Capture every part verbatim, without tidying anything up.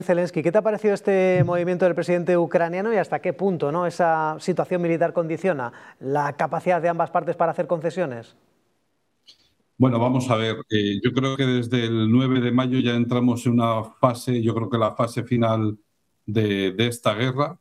Zelensky, ¿qué te ha parecido este movimiento del presidente ucraniano y hasta qué punto, ¿no?, esa situación militar condiciona la capacidad de ambas partes para hacer concesiones? Bueno, vamos a ver, eh, yo creo que desde el nueve de mayo ya entramos en una fase, yo creo que la fase final de, de esta guerra,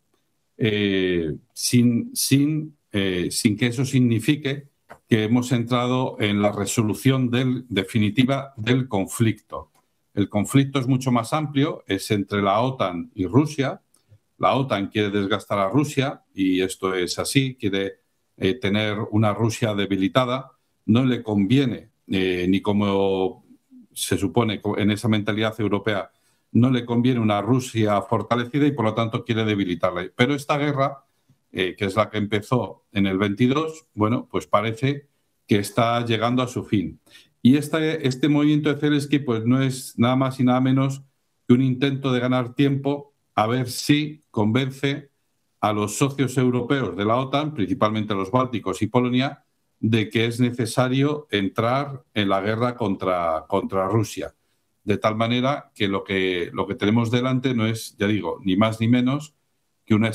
eh, sin, sin, eh, sin que eso signifique que hemos entrado en la resolución del, definitiva del conflicto. El conflicto es mucho más amplio, es entre la OTAN y Rusia. La OTAN quiere desgastar a Rusia y esto es así, quiere eh, tener una Rusia debilitada. No le conviene, eh, ni como se supone en esa mentalidad europea, no le conviene una Rusia fortalecida y por lo tanto quiere debilitarla. Pero esta guerra, eh, que es la que empezó en el veintidós, bueno, pues parece que está llegando a su fin. Y este, este movimiento de Zelensky pues no es nada más y nada menos que un intento de ganar tiempo a ver si convence a los socios europeos de la OTAN, principalmente los bálticos y Polonia, de que es necesario entrar en la guerra contra, contra Rusia. De tal manera que lo, que lo que tenemos delante no es, ya digo, ni más ni menos que una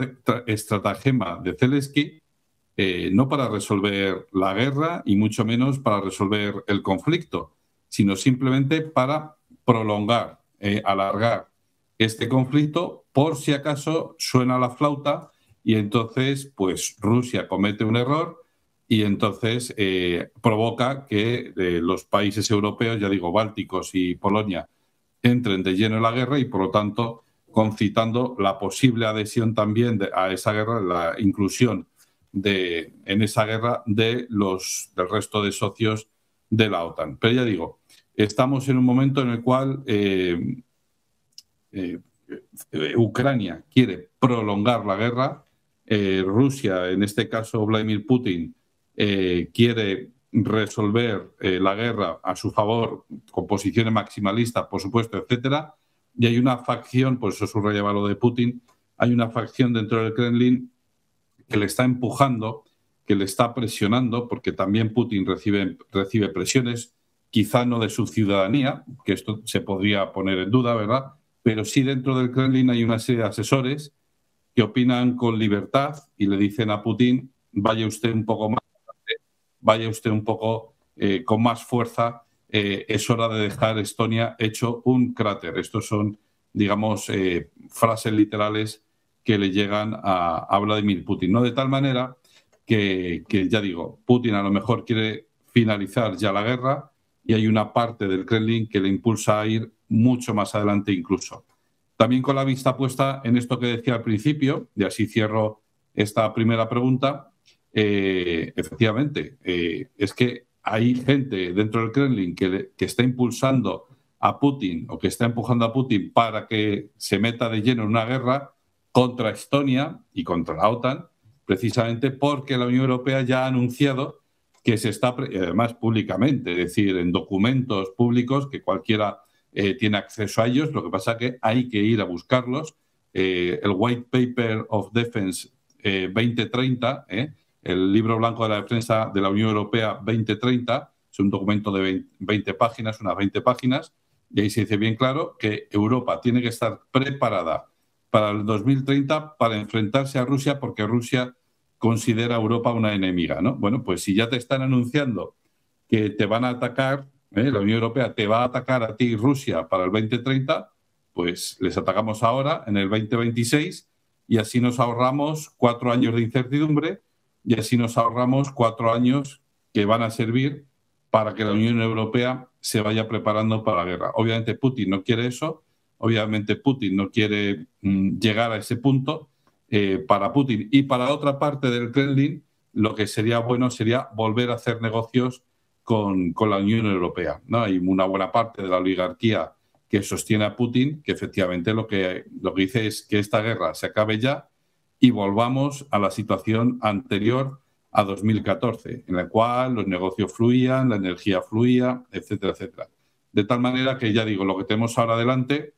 estratagema de Zelensky, eh, no para resolver la guerra y mucho menos para resolver el conflicto, sino simplemente para prolongar, eh, alargar este conflicto por si acaso suena la flauta y entonces pues Rusia comete un error y entonces eh, provoca que eh, los países europeos, ya digo, bálticos y Polonia, entren de lleno en la guerra y por lo tanto concitando la posible adhesión también de, a esa guerra, la inclusión de, en esa guerra de los, del resto de socios de la OTAN. Pero ya digo, estamos en un momento en el cual eh, eh, Ucrania quiere prolongar la guerra, eh, Rusia, en este caso Vladimir Putin, eh, quiere resolver eh, la guerra a su favor con posiciones maximalistas, por supuesto, etcétera. Y hay una facción, por eso subrayaba lo de Putin, hay una facción dentro del Kremlin que le está empujando, que le está presionando, porque también Putin recibe, recibe presiones, quizá no de su ciudadanía, que esto se podría poner en duda, ¿verdad? Pero sí dentro del Kremlin hay una serie de asesores que opinan con libertad y le dicen a Putin, vaya usted un poco más, vaya usted un poco eh, con más fuerza, eh, es hora de dejar Estonia hecho un cráter. Estos son, digamos, eh, frases literales que le llegan a, a Vladimir Putin, ¿no? De tal manera que, que, ya digo, Putin a lo mejor quiere finalizar ya la guerra y hay una parte del Kremlin que le impulsa a ir mucho más adelante incluso. También con la vista puesta en esto que decía al principio, y así cierro esta primera pregunta, eh, efectivamente, eh, es que hay gente dentro del Kremlin que, que está impulsando a Putin o que está empujando a Putin para que se meta de lleno en una guerra contra Estonia y contra la OTAN, precisamente porque la Unión Europea ya ha anunciado que se está, además públicamente, es decir, en documentos públicos que cualquiera eh, tiene acceso a ellos, lo que pasa es que hay que ir a buscarlos. Eh, el White Paper of Defense eh, veinte treinta, eh, el libro blanco de la defensa de la Unión Europea veinte treinta, es un documento de veinte páginas, unas veinte páginas, y ahí se dice bien claro que Europa tiene que estar preparada para el dos mil treinta para enfrentarse a Rusia porque Rusia considera a Europa una enemiga, ¿no? Bueno, pues si ya te están anunciando que te van a atacar, ¿eh? La Unión Europea te va a atacar a ti, Rusia, para el veinte treinta, pues les atacamos ahora, en el veinte veintiséis, y así nos ahorramos cuatro años de incertidumbre y así nos ahorramos cuatro años que van a servir para que la Unión Europea se vaya preparando para la guerra. Obviamente Putin no quiere eso, obviamente Putin no quiere mm, llegar a ese punto. Eh, para Putin y para otra parte del Kremlin, lo que sería bueno sería volver a hacer negocios con, con la Unión Europea, ¿no? Hay una buena parte de la oligarquía que sostiene a Putin, que efectivamente lo que, lo que dice es que esta guerra se acabe ya y volvamos a la situación anterior a dos mil catorce, en la cual los negocios fluían, la energía fluía, etcétera, etcétera. De tal manera que, ya digo, lo que tenemos ahora adelante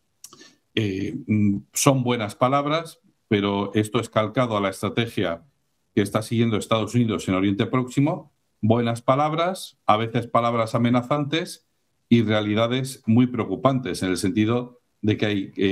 eh, son buenas palabras, pero esto es calcado a la estrategia que está siguiendo Estados Unidos en Oriente Próximo. Buenas palabras, a veces palabras amenazantes y realidades muy preocupantes en el sentido de que hay